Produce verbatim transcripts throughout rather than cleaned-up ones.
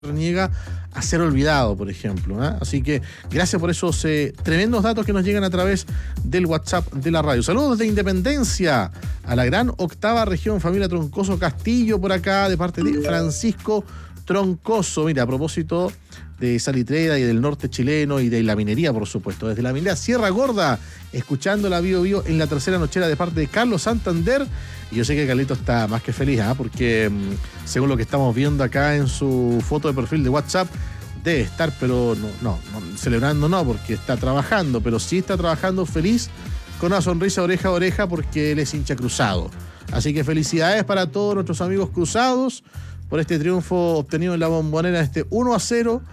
niega a ser olvidado, por ejemplo, ¿eh? Así que gracias por esos eh, tremendos datos que nos llegan a través del WhatsApp de la radio. Saludos de Independencia a la gran octava región, familia Troncoso Castillo por acá, de parte de Francisco Troncoso. Mira, a propósito de Salitrera y del norte chileno y de la minería, por supuesto, desde la minería Sierra Gorda, escuchando la Bio Bio en la tercera nochera de parte de Carlos Santander. Y yo sé que Carlito está más que feliz, ¿eh? Porque mmm, según lo que estamos viendo acá en su foto de perfil de WhatsApp, debe estar, pero no, no, no celebrando no, porque está trabajando, pero sí está trabajando feliz, con una sonrisa oreja a oreja, porque él es hincha cruzado. Así que felicidades para todos nuestros amigos cruzados por este triunfo obtenido en la Bombonera, este uno a cero,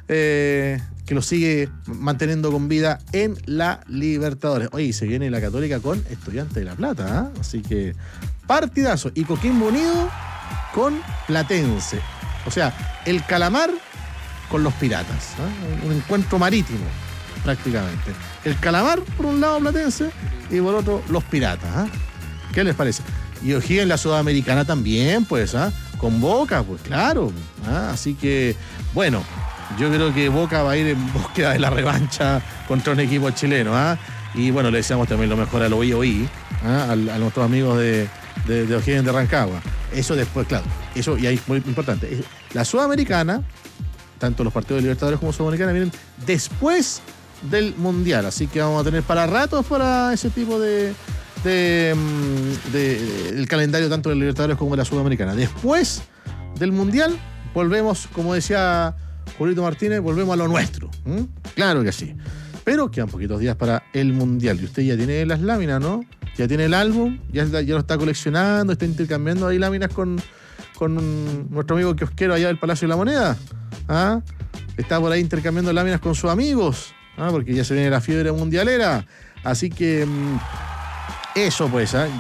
eh, que lo sigue manteniendo con vida en la Libertadores. Oye, se viene la Católica con Estudiantes de La Plata, ¿eh? Así que partidazo. Y Coquimbo Unido con Platense. O sea, el Calamar con los Piratas, ¿eh? Un encuentro marítimo, prácticamente. El Calamar por un lado Platense y por otro los Piratas, ¿eh? ¿Qué les parece? Y O'Higgins en la Sudamericana también, pues, ¿eh? Con Boca, pues claro, ¿eh? Así que, bueno, yo creo que Boca va a ir en búsqueda de la revancha contra un equipo chileno, ¿ah? ¿eh? Y bueno, le deseamos también lo mejor al O I O I, ¿eh? a, a nuestros amigos de, de, de O'Higgins de Rancagua. Eso después, claro, eso y ahí es muy importante. La Sudamericana, tanto los partidos de Libertadores como Sudamericana, vienen después del Mundial, así que vamos a tener para ratos para ese tipo de, de, de, de el calendario tanto de Libertadores como de la Sudamericana. Después del Mundial, volvemos, como decía Julito Martínez, volvemos a lo nuestro. ¿Mm? Claro que sí. Pero quedan poquitos días para el Mundial. Y usted ya tiene las láminas, ¿no? Ya tiene el álbum, ya, ya lo está coleccionando, está intercambiando ahí láminas con, con nuestro amigo kiosquero allá del Palacio de la Moneda. ¿Ah? Está por ahí intercambiando láminas con sus amigos, ¿ah? Porque ya se viene la fiebre mundialera. Así que eso pues, ¿eh?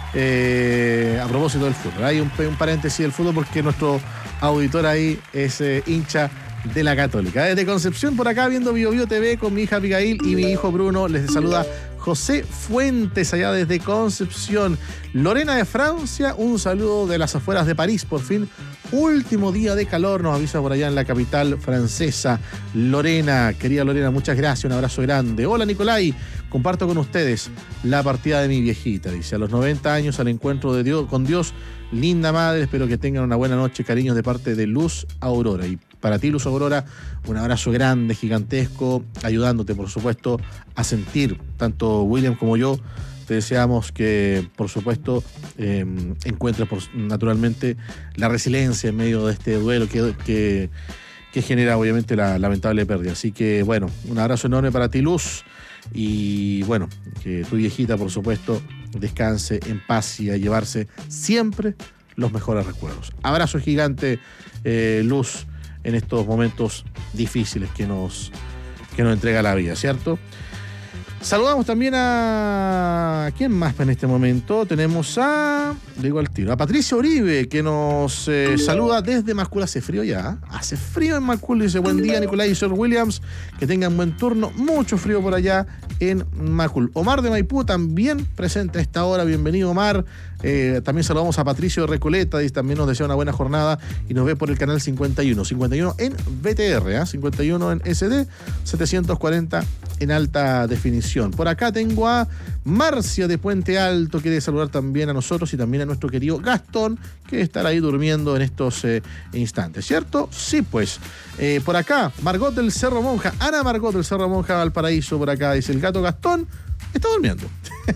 Eh, a propósito del fútbol. Hay un, un paréntesis del fútbol porque nuestro auditor ahí es eh, hincha de la Católica. Desde Concepción, por acá, viendo Bio Bio T V con mi hija Abigail y mi hijo Bruno, les saluda José Fuentes, allá desde Concepción. Lorena de Francia, un saludo de las afueras de París, por fin. Último día de calor, nos avisa por allá en la capital francesa. Lorena, querida Lorena, muchas gracias, un abrazo grande. Hola Nicolai, comparto con ustedes la partida de mi viejita. Dice, a los noventa años al encuentro de Dios, con Dios, linda madre, espero que tengan una buena noche, cariños de parte de Luz Aurora. Y para ti, Luz Aurora, un abrazo grande, gigantesco, ayudándote, por supuesto, a sentir, tanto William como yo, te deseamos que, por supuesto, eh, encuentres por, naturalmente la resiliencia en medio de este duelo que, que, que genera, obviamente, la lamentable pérdida. Así que, bueno, un abrazo enorme para ti, Luz. Y, bueno, que tu viejita, por supuesto, descanse en paz y a llevarse siempre los mejores recuerdos. Abrazo gigante, eh, Luz, en estos momentos difíciles que nos, que nos entrega la vida, ¿cierto? Saludamos también a... ¿quién más en este momento? Tenemos a... le digo al tiro. A Patricia Uribe, que nos eh, saluda desde Macul. Hace frío ya. Hace frío en Macul. Dice, buen día, Nicolás y Sir Williams. Que tengan buen turno. Mucho frío por allá en Macul. Omar de Maipú también presente a esta hora. Bienvenido, Omar. Eh, también saludamos a Patricio de Recoleta. Y también nos desea una buena jornada. Y nos ve por el canal cincuenta y uno. cincuenta y uno en V T R. ¿eh? cincuenta y uno en S D. setecientos cuarenta en alta definición. Por acá tengo a Marcia de Puente Alto, quiere saludar también a nosotros y también a nuestro querido Gastón, que estará ahí durmiendo en estos eh, instantes, ¿cierto? Sí, pues. Eh, por acá, Margot del Cerro Monja, Ana Margot del Cerro Monja Valparaíso, por acá dice el gato Gastón, está durmiendo.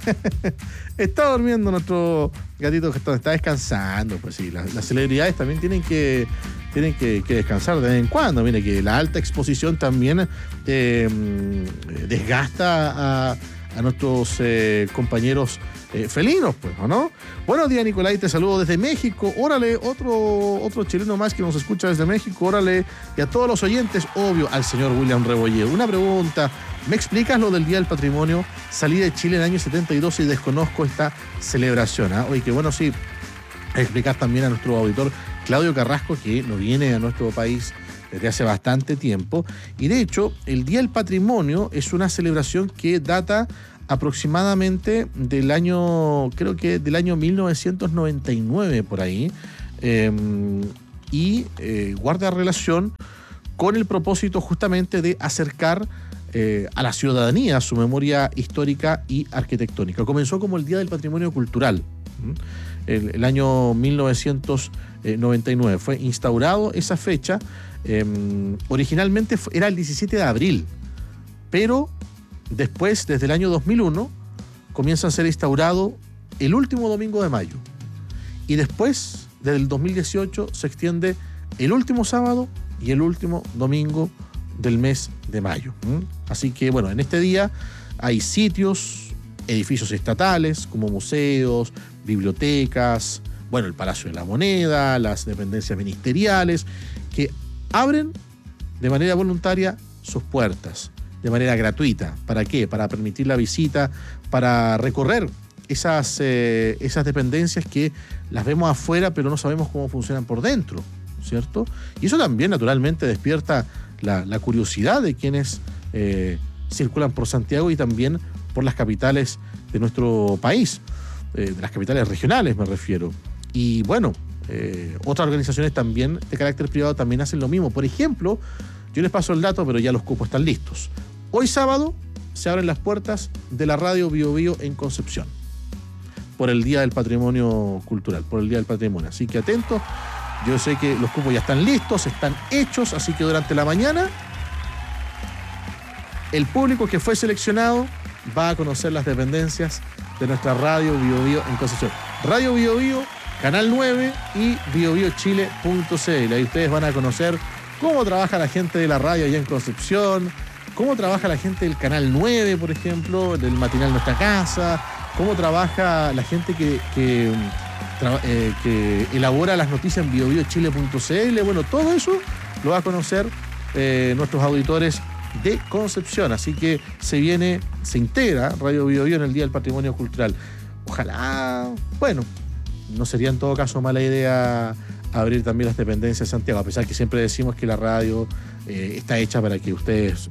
Está durmiendo nuestro gatito Gastón, está descansando, pues sí, las, las celebridades también tienen que... tienen que, que descansar de vez en cuando. Mire que la alta exposición también eh, desgasta a, a nuestros eh, compañeros eh, felinos, pues, ¿o no? Buenos días, Nicolai, te saludo desde México. Órale, otro, otro chileno más que nos escucha desde México. Órale, y a todos los oyentes, obvio, al señor William Rebolledo. Una pregunta, ¿me explicas lo del Día del Patrimonio? Salí de Chile en el año setenta y dos y desconozco esta celebración. ¿eh? Oye, que bueno, sí, explicar también a nuestro auditor Claudio Carrasco, que no viene a nuestro país desde hace bastante tiempo. Y de hecho, el Día del Patrimonio es una celebración que data aproximadamente del año, creo que del año mil novecientos noventa y nueve, por ahí. Eh, y eh, guarda relación con el propósito justamente de acercar eh, a la ciudadanía su memoria histórica y arquitectónica. Comenzó como el Día del Patrimonio Cultural. El, el año mil novecientos noventa y nueve fue instaurado esa fecha. Eh, originalmente fue, era el diecisiete de abril, pero después, desde el año dos mil uno, comienza a ser instaurado el último domingo de mayo. Y después, desde el dos mil dieciocho, se extiende el último sábado y el último domingo del mes de mayo. ¿Mm? Así que, bueno, en este día hay sitios, edificios estatales como museos, bibliotecas, bueno, el Palacio de la Moneda, las dependencias ministeriales, que abren de manera voluntaria sus puertas, de manera gratuita. ¿Para qué? Para permitir la visita, para recorrer esas, eh, esas dependencias que las vemos afuera, pero no sabemos cómo funcionan por dentro, ¿cierto? Y eso también, naturalmente, despierta la, la curiosidad de quienes eh, circulan por Santiago y también por las capitales de nuestro país, eh, de las capitales regionales me refiero. Y bueno, eh, otras organizaciones también de carácter privado también hacen lo mismo. Por ejemplo, yo les paso el dato, pero ya los cupos están listos. Hoy sábado se abren las puertas de la radio Bio Bio en Concepción por el Día del Patrimonio Cultural, por el Día del Patrimonio. Así que atentos, yo sé que los cupos ya están listos, están hechos, así que durante la mañana el público que fue seleccionado va a conocer las dependencias de nuestra radio Bio Bio en Concepción. Radio Bio Bio, Canal nueve y bio bio chile punto c l. Ahí ustedes van a conocer cómo trabaja la gente de la radio allá en Concepción, cómo trabaja la gente del Canal nueve, por ejemplo, del matinal Nuestra Casa, cómo trabaja la gente que, que, tra- eh, que elabora las noticias en bio bio chile punto c l. Bueno, todo eso lo va a conocer eh, nuestros auditores de Concepción. Así que se viene, se integra Radio Bio Bio en el Día del Patrimonio Cultural. Ojalá, bueno, no sería en todo caso mala idea abrir también las dependencias de Santiago, a pesar que siempre decimos que la radio eh, está hecha para que ustedes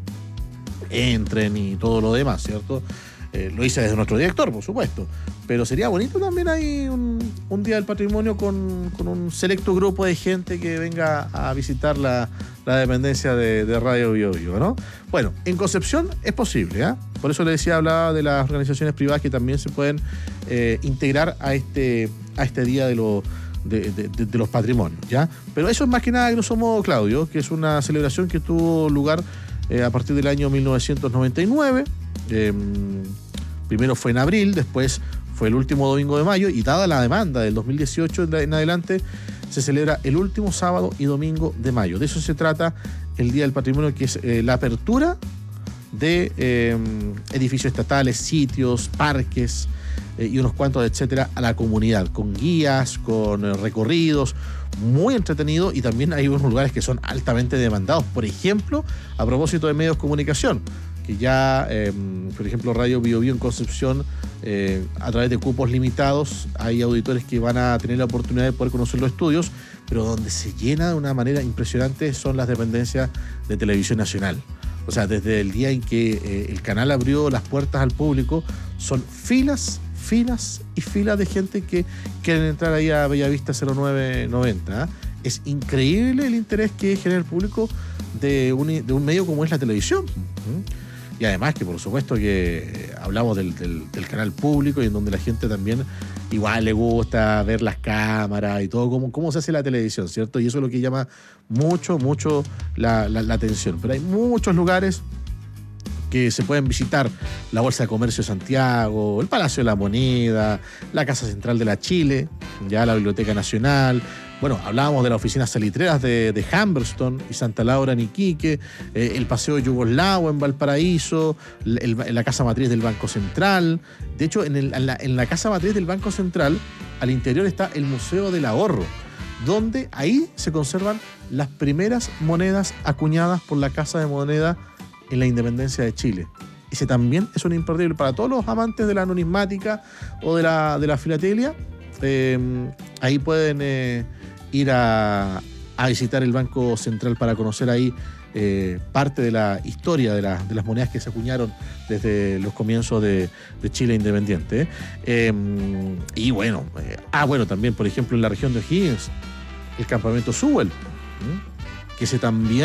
entren y todo lo demás, ¿cierto? Eh, lo hice desde nuestro director, por supuesto, pero sería bonito también ahí un, un Día del Patrimonio con, con un selecto grupo de gente que venga a visitar la, la dependencia de, de Radio Bio Bio, ¿no? Bueno, en Concepción es posible, ¿eh? Por eso le decía, hablaba de las organizaciones privadas que también se pueden eh, integrar a este, a este Día de, lo, de, de, de, de los Patrimonios, ¿ya? Pero eso es más que nada, grosso modo, Claudio, que es una celebración que tuvo lugar eh, a partir del año mil novecientos noventa y nueve. Eh, primero fue en abril, después fue el último domingo de mayo, y dada la demanda del dos mil dieciocho en adelante, se celebra el último sábado y domingo de mayo. De eso se trata el Día del Patrimonio, que es eh, la apertura de eh, edificios estatales, sitios, parques eh, y unos cuantos, etcétera, a la comunidad, con guías, con eh, recorridos, muy entretenido, y también hay unos lugares que son altamente demandados. Por ejemplo, a propósito de medios de comunicación, que ya, eh, por ejemplo, Radio Bio Bio en Concepción, eh, a través de cupos limitados, hay auditores que van a tener la oportunidad de poder conocer los estudios, pero donde se llena de una manera impresionante son las dependencias de Televisión Nacional. O sea, desde el día en que eh, el canal abrió las puertas al público, son filas, filas y filas de gente que quieren entrar ahí a Bellavista cero nueve noventa. ¿eh? Es increíble el interés que genera el público de un, de un medio como es la televisión. ¿Mm? Y además que, por supuesto, que hablamos del, del, del canal público, y en donde la gente también igual le gusta ver las cámaras y todo, cómo, cómo se hace la televisión, ¿cierto? Y eso es lo que llama mucho, mucho la, la, la atención. Pero hay muchos lugares que se pueden visitar: la Bolsa de Comercio de Santiago, el Palacio de la Moneda, la Casa Central de la Chile, ya la Biblioteca Nacional. Bueno, hablábamos de las oficinas salitreras de, de Humberston y Santa Laura en Iquique, eh, el Paseo Yugoslavo en Valparaíso, el, el, la Casa Matriz del Banco Central. De hecho, en, el, en, la, en la Casa Matriz del Banco Central, al interior está el Museo del Ahorro, donde ahí se conservan las primeras monedas acuñadas por la Casa de Moneda en la independencia de Chile. Ese también es un imperdible para todos los amantes de la numismática o de la, de la filatelia. Eh, ahí pueden eh, ir a, a visitar el Banco Central para conocer ahí eh, parte de la historia de, la, de las monedas que se acuñaron desde los comienzos de, de Chile independiente. Eh, y bueno, eh, ah, bueno, también, por ejemplo, en la región de O'Higgins, el campamento Sewell, que se también